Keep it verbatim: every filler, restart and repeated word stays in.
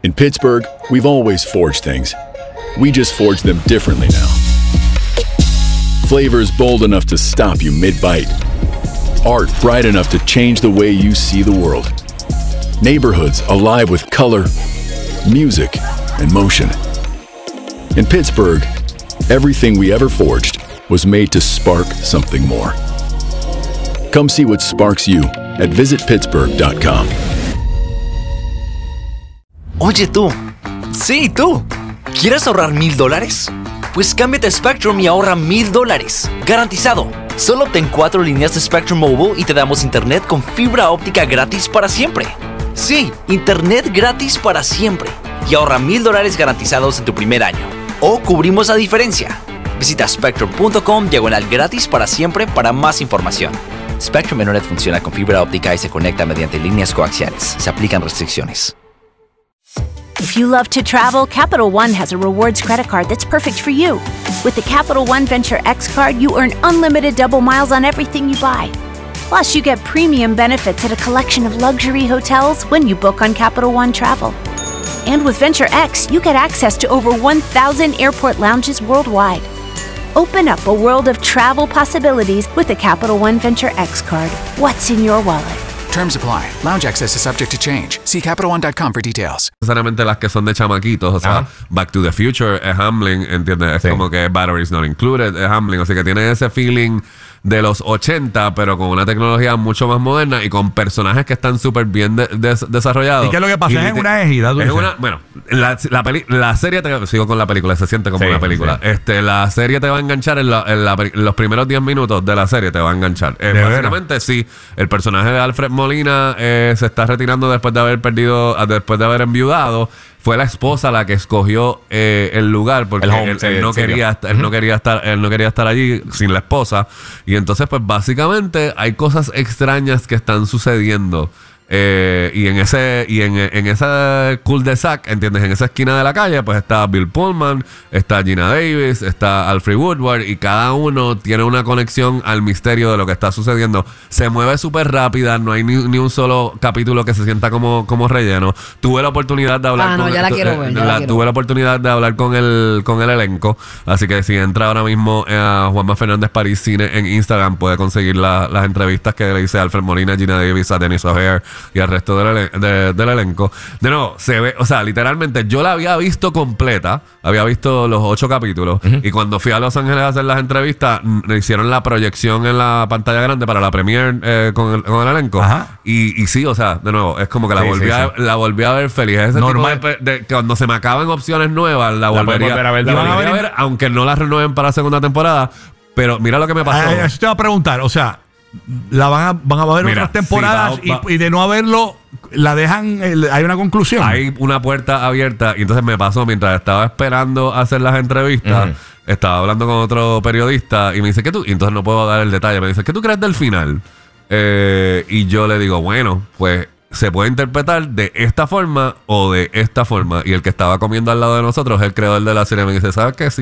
In Pittsburgh, we've always forged things. We just forge them differently now. Flavors bold enough to stop you mid-bite. Art bright enough to change the way you see the world. Neighborhoods alive with color, music, and motion. In Pittsburgh, everything we ever forged was made to spark something more. Come see what sparks you at visit pittsburgh dot com. Oye tú, sí tú, ¿quieres ahorrar mil dólares? Pues cámbiate a Spectrum y ahorra mil dólares, garantizado. Solo obtén cuatro líneas de Spectrum Mobile y te damos internet con fibra óptica gratis para siempre. Sí, internet gratis para siempre. Y ahorra mil dólares garantizados en tu primer año. O cubrimos la diferencia. Visita spectrum punto com diagonal gratis para siempre para más información. Spectrum Internet funciona con fibra óptica y se conecta mediante líneas coaxiales. Se aplican restricciones. If you love to travel, Capital One has a rewards credit card that's perfect for you. With the Capital One Venture X card, you earn unlimited double miles on everything you buy. Plus, you get premium benefits at a collection of luxury hotels when you book on Capital One Travel. And with Venture X, you get access to over one thousand airport lounges worldwide. Open up a world of travel possibilities with the Capital One Venture X card. What's in your wallet? Terms apply. Lounge access is subject to change. See Capital One dot com for details. Necesariamente las que son de chamaquitos, o sea, Ajá. Back to the Future es Hamlin, ¿entiendes? Es Sí. como que Batteries Not Included es Hamlin, así que tiene ese feeling de los ochenta, pero con una tecnología mucho más moderna y con personajes que están súper bien de, de, desarrollados. ¿Y qué es lo que pasa? Y ¿Es en liter- una égida, tú Es dices? una, bueno, la, la, peli, la serie, te, sigo con la película, se siente como Sí, una película. sí. Este, la serie te va a enganchar en, la, en, la, en los primeros diez minutos de la serie, te va a enganchar. Eh, ¿De básicamente, sí, el personaje de Alfred Molina eh, se está retirando después de haber perdido, después de haber enviudado. Fue la esposa la que escogió eh, el lugar porque El home, él, sí, él no sí, quería sí. estar, él no quería estar él no quería estar allí sin la esposa, y entonces pues básicamente hay cosas extrañas que están sucediendo. Eh, y en ese y en, en ese cul-de-sac, ¿entiendes? En esa esquina de la calle, pues está Bill Pullman, está Gina Davis, está Alfred Woodward, y cada uno tiene una conexión al misterio de lo que está sucediendo. Se mueve súper rápida, no hay ni, ni un solo capítulo que se sienta como, como relleno. Tuve la oportunidad de hablar Ah, no, con ya la tu- quiero eh, ver, ya la- la quiero tuve ver. la oportunidad de hablar con el con el elenco, así que si entra ahora mismo eh, a Juanma Fernández París Cine en Instagram, puede conseguir la- las entrevistas que le hice a Alfred Molina, Gina Davis, a Dennis O'Hare y al resto del, ele- de- del elenco. De nuevo, se ve, o sea, literalmente yo la había visto completa, había visto los ocho capítulos, y cuando fui a Los Ángeles a hacer las entrevistas, mm, hicieron la proyección en la pantalla grande para la premiere eh, con, el, con el elenco. Ajá. Y, y sí, o sea, de nuevo, es como que la Sí, volví sí, a, sí. la volví a ver feliz. Es ese Normal. tipo de, pe- de- que cuando se me acaban opciones nuevas, la, puedes volvería volver a ver, la la volvería a volvería ver, aunque no la renueven para la segunda temporada. Pero mira lo que me pasó. Ah, eso te va a preguntar, o sea, la van a, van a haber Mira, otras temporadas sí, va- va- y, y de no haberlo, la dejan, el- hay una conclusión. Hay una puerta abierta, y entonces me pasó mientras estaba esperando hacer las entrevistas. Ujú. Estaba hablando con otro periodista y me dice, ¿qué tú? Y entonces no puedo dar el detalle. Me dice, ¿qué tú crees del final? Eh, y yo le digo, bueno, pues se puede interpretar de esta forma o de esta forma. Y el que estaba comiendo al lado de nosotros, el creador de la serie, me dice, ¿sabes qué? Sí,